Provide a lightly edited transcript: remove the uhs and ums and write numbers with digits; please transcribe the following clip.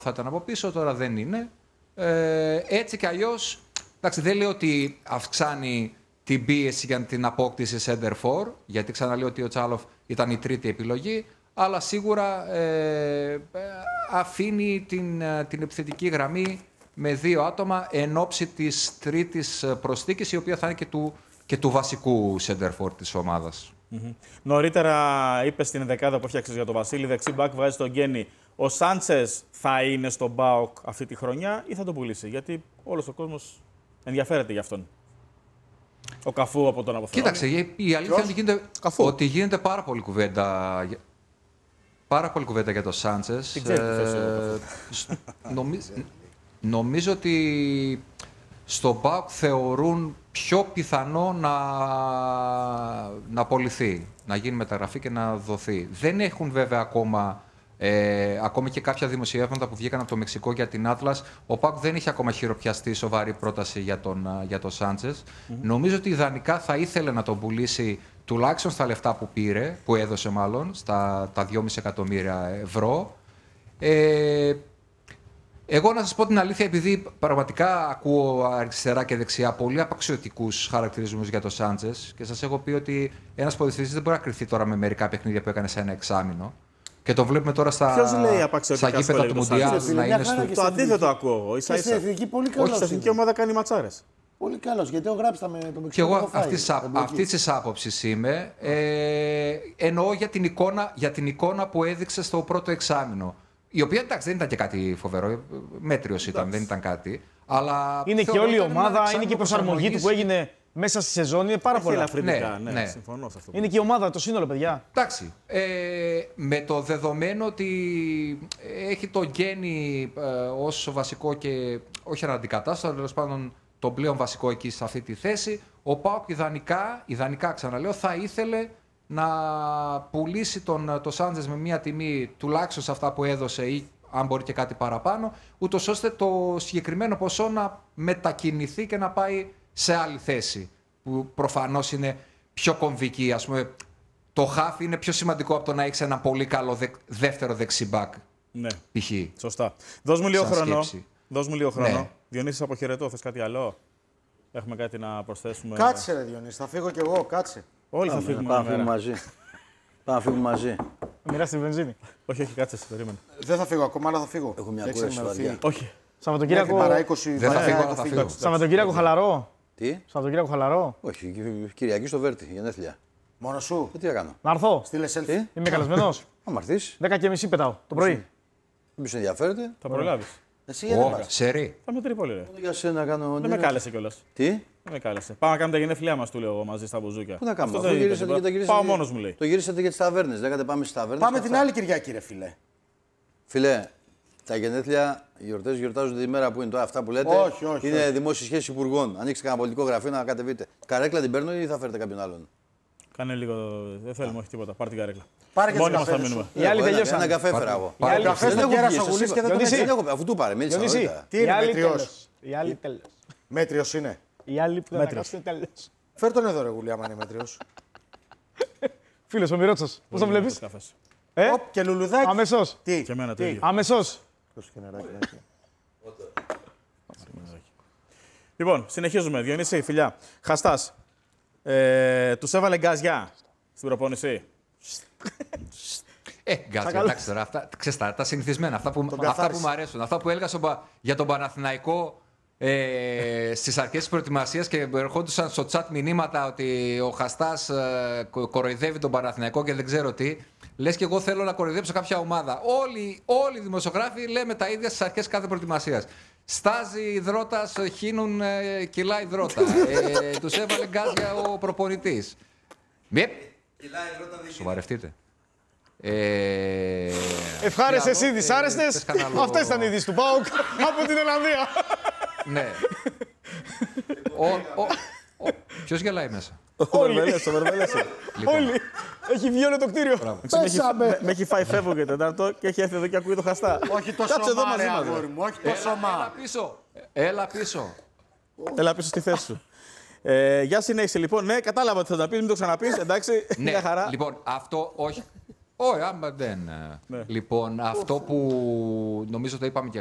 θα ήταν από πίσω, τώρα δεν είναι. Έτσι κι αλλιώς, εντάξει, δεν λέω ότι αυξάνει την πίεση για την απόκτηση center for, γιατί ξαναλέω ότι ο Τσάλοφ ήταν η τρίτη επιλογή, αλλά σίγουρα αφήνει την επιθετική γραμμή με δύο άτομα εν ώψη της τρίτης προσθήκης, η οποία θα είναι και του βασικού center for της ομάδας. Νωρίτερα είπε στην δεκάδα που έφτιαξες για τον Βασίλη, δεξί μπακ βάζει τον Γκένι. Ο Σάντσες θα είναι στον ΠΑΟΚ αυτή τη χρονιά ή θα τον πουλήσει? Γιατί όλος ο κόσμος ενδιαφέρεται για αυτόν. Ο Καφού από τον αποθεώνει. Κοίταξε, η αλήθεια είναι ότι γίνεται πάρα πολύ κουβέντα. Πάρα πολύ κουβέντα για τον Σάντσες. Νομίζω ότι στον ΠΑΟΚ θεωρούν πιο πιθανό να απολυθεί, να γίνει μεταγραφή και να δοθεί. Δεν έχουν βέβαια ακόμα και κάποια δημοσιεύματα που βγήκαν από το Μεξικό για την Άτλας. Ο ΠΑΟΚ δεν είχε ακόμα χειροπιαστεί σοβαρή πρόταση για τον Σάντσες. Νομίζω ότι ιδανικά θα ήθελε να τον πουλήσει τουλάχιστον στα λεφτά που πήρε, που έδωσε μάλλον, στα 2,5 εκατομμύρια ευρώ. Εγώ να σας πω την αλήθεια, επειδή πραγματικά ακούω αριστερά και δεξιά πολύ απαξιωτικούς χαρακτηρισμούς για τον Σάντσες και σας έχω πει ότι ένας ποδοσφαιριστής δεν μπορεί να κρυφτεί τώρα με μερικά παιχνίδια που έκανε σε ένα εξάμηνο. Και το βλέπουμε τώρα στα γήπεδα του Μουντιάλ να είναι στο. Το αντίθετο ακούω εγώ. Στην εθνική πολύ καλός. Όχι, στην εθνική ομάδα κάνει ματσάρες. Πολύ καλός, γιατί ο Γράψτα με το Μεξικό. Και εγώ αυτή τη άποψη είμαι. Εννοώ για την εικόνα που έδειξε στο πρώτο εξάμηνο. Η οποία εντάξει δεν ήταν και κάτι φοβερό. Μέτριος ήταν, δεν ήταν κάτι. Αλλά είναι και όλη η ομάδα, είναι και η προσαρμογή του που έγινε μέσα στη σεζόν. Είναι πάρα πολλά. Ναι, συμφωνώ σε αυτό. Είναι και η ομάδα, το σύνολο, παιδιά. Εντάξει. Με το δεδομένο ότι έχει τον Γκένι ως βασικό και όχι αναντικατάστατο, τέλος πάντων τον πλέον βασικό εκεί σε αυτή τη θέση, ο ΠΑΟΚ ιδανικά ξαναλέω, θα ήθελε να πουλήσει τον Σάντζες με μια τιμή τουλάχιστον σε αυτά που έδωσε ή αν μπορεί και κάτι παραπάνω, ούτως ώστε το συγκεκριμένο ποσό να μετακινηθεί και να πάει σε άλλη θέση, που προφανώς είναι πιο κομβική. Ας πούμε, το χάφι είναι πιο σημαντικό από το να έχεις ένα πολύ καλό δεύτερο δεξιμπάκ. Ναι, π.χ. σωστά. Δώσ' μου λίγο χρόνο. Ναι. Διονύση, αποχαιρετώ. Θες κάτι άλλο? Έχουμε κάτι να προσθέσουμε? Κάτσε ρε Διονύση, θα φύγω κι εγώ, κάτσε. Όλοι θα φύγουμε. Πάμε να φύγουμε μαζί. Πάμε να φύγουμε μαζί. Μοιράσει τη βενζίνη. Όχι, κάτσε, περίμενε. Δεν θα φύγω ακόμα, αλλά θα φύγω. Έχω μια κούραση βαριά. Όχι. Σαββατοκύριακο. Δεν θα φύγω, αλλά θα φύγω. Σαββατοκύριακο χαλαρό. Τι? Σαββατοκύριακο χαλαρό. Όχι, Κυριακή στο Βέρτι, γενέθλια. Μόνο σου. Τι να κάνω? Να έρθω. Στείλε selfie. Τι? Είμαι καλεσμένος. Αν έρθεις, 10:30 πετάω το πρωί. μη σε ενδιαφέρεται. Θα προλάβεις. Εσύ γιατί πας? Σερί. Θα με τρίπολη, ρε. Για σένα κάνω. Δεν με κάλεσε κιόλας. Τι? Δεν με κάλεσε. Πάμε να κάνουμε τα γενέθλιά μας, του λέω εγώ μαζί στα μπουζούκια. Πού να κάνουμε? Αυτό αφού δεν γυρίσατε είπε, και τα γυρίσατε. πάω μόνος μου, λέει. Το γυρίσατε για τις ταβέρνες. Λέγατε πάμε στις ταβέρνες. Πάμε την άλλη Κυριακή, ρε φίλε. Φίλε, τα γενέθλια, οι γιορτές γιορτάζονται τη μέρα που είναι τώρα. Αυτά που λέτε Όχι. είναι δημόσιες σχέσεις υπουργών. Ανοίξτε κανένα πολιτικό γραφείο να κατεβείτε. Καρέκλα την παίρνω ή θα φέρετε κάποιον άλλον? Κάνε λίγο. Δεν θέλουμε, όχι τίποτα. Πάρ' την καρέκλα. Πάρε και Μόνοι τις μας θα καφέδες μείνουμε. σου. Οι άλλοι τελειώσαν. Ένα καφέ φέρα εγώ. Καφέ στον κέρασα γουλής και δεν τον Δεν έχω πει, αφού του πάρε, μίλησα νωρίτερα. Τι είναι μέτριος? Οι άλλοι τέλος. Μέτριος είναι. Οι άλλοι που δεν τέλος. Φέρ τον εδώ ρε γουλή, άμα είναι μέτριος. Φίλος ο Μιρότσος, πώς τον βλέπεις? Οπ, και λουλουδάκι. Αμέσως. Τι? Και εμένα το ίδιο. Αμέσως. Λοιπόν, συνεχίζουμε. Διονύση, φιλιά. Χαστάς. Τους έβαλε γκάζια στην προπόνηση. Γκάτσε, εντάξει τώρα. Ξέρεις, τα συνηθισμένα. Αυτά που μου αρέσουν. Αυτά που έλεγα για τον Παναθηναϊκό στις αρχές της προετοιμασίας και ερχόντουσαν στο chat μηνύματα ότι ο Χαστάς κοροϊδεύει τον Παναθηναϊκό και δεν ξέρω τι. Λες και εγώ θέλω να κοροϊδέψω κάποια ομάδα. Όλοι οι δημοσιογράφοι λέμε τα ίδια στις αρχές κάθε προετοιμασίας. Στάζει υδρότας, χύνουν κιλά υδρότα. Τους έβαλε γκάζια ο προπονητής. Σοβαρευτείτε. Ευχάριστες ή δυσάρεστες. Αυτές ήταν οι ειδήσεις του ΠΑΟΚ από την Ολλανδία. Ναι. Ποιος γελάει μέσα? Όλοι. Όλοι. Έχει βγει όλο το κτίριο. Πέσαμε. Με έχει φάει φεύγω και τετάρτο και έχει έρθει εδώ και ακούει το Χαστά. Όχι το σώμα ρε αγόρι μου, όχι το σώμα. Έλα πίσω. Έλα πίσω στη θέση σου. Για συνέχιση λοιπόν. Ναι, κατάλαβα τι θα τα πεις, μην το ξαναπείς. Εντάξει, μια χαρά. Λοιπόν, αυτό Όχι, άμα δεν. Λοιπόν, αυτό που νομίζω το είπαμε και